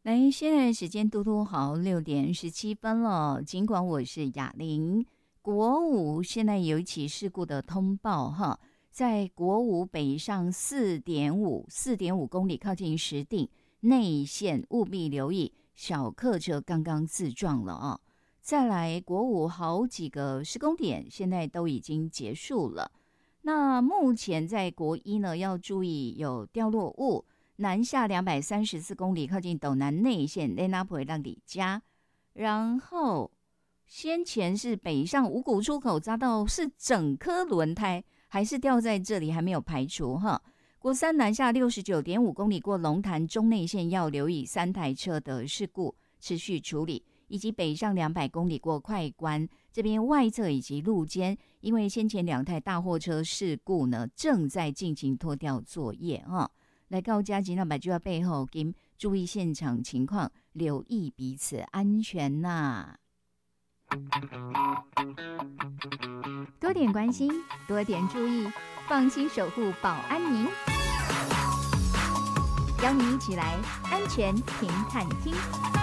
来，现在时间嘟嘟好6:17了。尽管我是雅玲，国五现在有一起事故的通报哈，在国五北上4.5公里，靠近石碇内线，务必留意小客车刚刚自撞了啊。再来，国五好几个施工点现在都已经结束了。那目前在国一呢，要注意有掉落物。南下234公里，靠近斗南内线雷纳普让里加，然后先前是北上五股出口匝道，是整颗轮胎还是掉在这里，还没有排除哈。国三南下69.5公里过龙潭中内线，要留意3台车的事故持续处理，以及北上200公里过快关这边外侧以及路肩，因为先前2台大货车事故呢，正在进行拖吊作业哈。来到家吉那百就要背后跟注意现场情况，留意彼此安全呐。多点关心，多点注意，放心守护保安您。邀您一起来安全停看听。